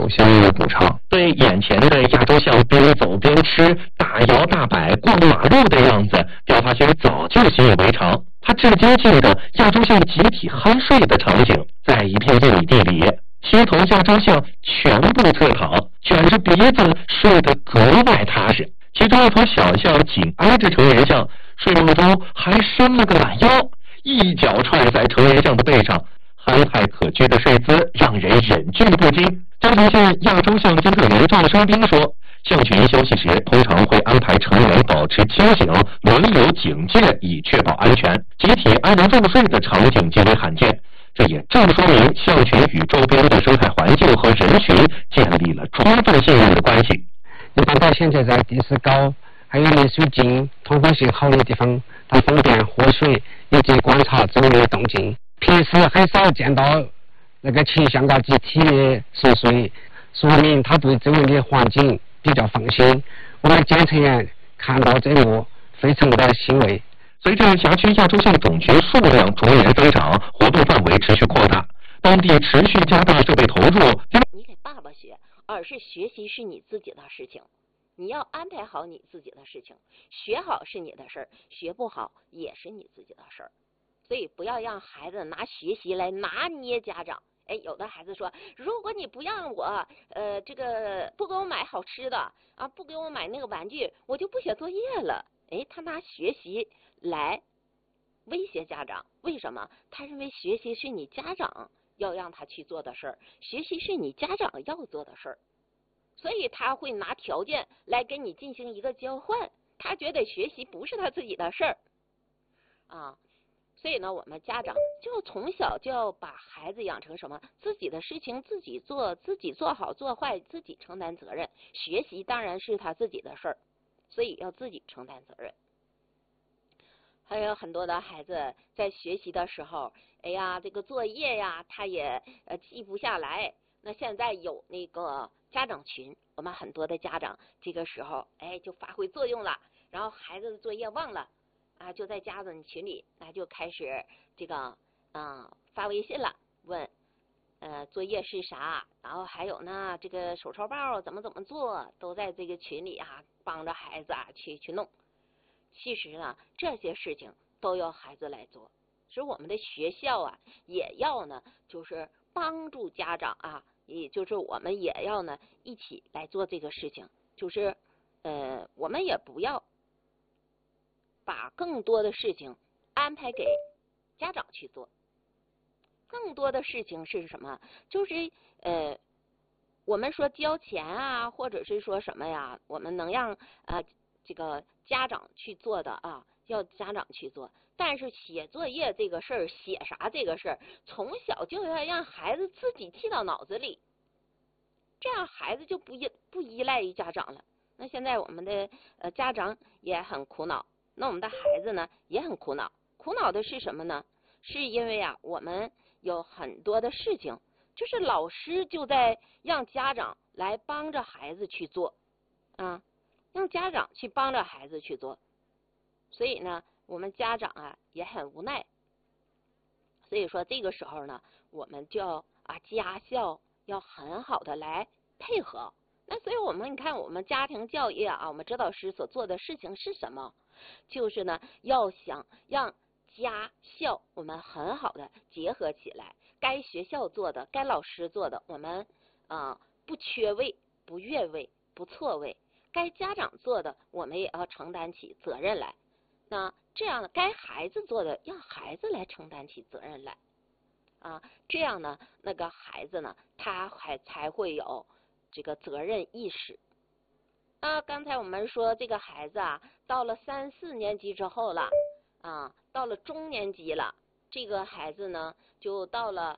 有相应的补偿。 对眼前的亚洲象边走边吃、大摇大摆逛马路的样子，廖发新早就习以为常。他至今记得亚洲象集体酣睡的场景，在一片玉米地里，7头亚洲象全部侧躺，卷着鼻子睡得格外踏实。其中一头小象紧挨着成人象，睡梦中还伸了个懒腰，一脚踹在成人象的背上，憨态可掬的睡姿让人忍俊不禁。张城县亚洲象监测员赵生兵说，象群休息时通常会安排成员保持清醒，轮流警戒，以确保安全。集体安然入睡的场景极为罕见，这也正说明象群与周边的生态环境和人群建立了充分信任的关系。 一般到现在在地势高还有离水近通风性好的地方，它方便喝水以及观察周围的动静。平时很少见到那个群象集体熟睡，说明它对周围的环境比较放心。我们监测员看到这一幕非常的欣慰。 随着辖区亚洲象种群数量逐年增长，活动范围持续扩大，当地持续加大设备投入。 你给爸爸学，而是学习是你自己的事情，你要安排好你自己的事情，学好是你的事儿，学不好也是你自己的事儿。所以不要让孩子拿学习来拿捏家长。哎，有的孩子说，如果你不让我这个不给我买好吃的啊，不给我买那个玩具，我就不写作业了。哎，他拿学习来威胁家长，为什么？他认为学习是你家长要让他去做的事儿，学习是你家长要做的事儿，所以他会拿条件来跟你进行一个交换，他觉得学习不是他自己的事儿啊。所以呢，我们家长就从小就要把孩子养成什么？自己的事情自己做，自己做好做坏自己承担责任。学习当然是他自己的事儿，所以要自己承担责任。还有很多的孩子在学习的时候，哎呀，这个作业呀，他也记不下来。那现在有那个家长群，我们很多的家长这个时候，哎，就发挥作用了。然后孩子的作业忘了。啊，就在家长群里，那就开始这个发微信了，问作业是啥，然后还有呢这个手抄报怎么做，都在这个群里啊，帮着孩子啊去弄。其实呢，这些事情都要孩子来做，所以我们的学校啊也要呢，就是帮助家长啊，也就是我们也要呢一起来做这个事情，就是我们也不要把更多的事情安排给家长去做，更多的事情是什么？就是我们说交钱啊，或者是说什么呀，我们能让这个家长去做的啊，要家长去做。但是写作业这个事儿，写啥这个事儿，从小就要让孩子自己记到脑子里，这样孩子就不依赖于家长了。那现在我们的家长也很苦恼。那我们的孩子呢也很苦恼，苦恼的是什么呢？是因为啊，我们有很多的事情，就是老师就在让家长来帮着孩子去做啊，让家长去帮着孩子去做。所以呢，我们家长啊也很无奈。所以说这个时候呢，我们就要家校要很好的来配合。那所以我们你看，我们家庭教育啊，我们指导师所做的事情是什么？就是呢，要想让家校我们很好的结合起来，该学校做的，该老师做的，我们不缺位、不越位、不错位；该家长做的，我们也要承担起责任来。那这样呢，该孩子做的，让孩子来承担起责任来啊。这样呢，那个孩子呢，他才会有这个责任意识。刚才我们说这个孩子啊，到了3、4年级之后了，到了中年级了，这个孩子呢就到了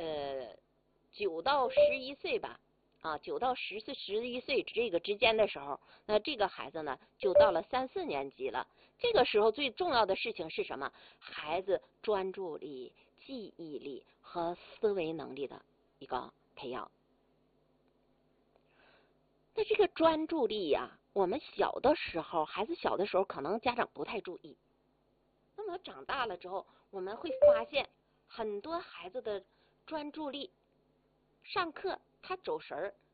9到11岁吧，9到11岁这个之间的时候，那这个孩子呢就到了3、4年级了。这个时候最重要的事情是什么？孩子专注力、记忆力和思维能力的一个培养。那这个专注力呀，我们小的时候，孩子小的时候，可能家长不太注意。那么长大了之后，我们会发现很多孩子的专注力，上课他走神儿，